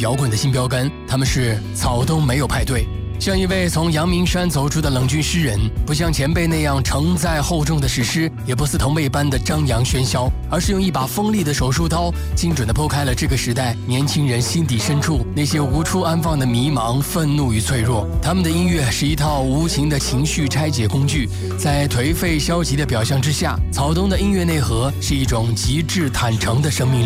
摇滚的新标杆，他们是草东没有派对。像一位从阳明山走出的冷峻诗人，不像前辈那样承载厚重的史诗，也不似同辈般的张扬喧嚣，而是用一把锋利的手术刀，精准地剖开了这个时代年轻人心底深处那些无处安放的迷茫、愤怒与脆弱。他们的音乐是一套无情的情绪拆解工具，在颓废消极的表象之下，草东的音乐内核是一种极致坦诚的生命力。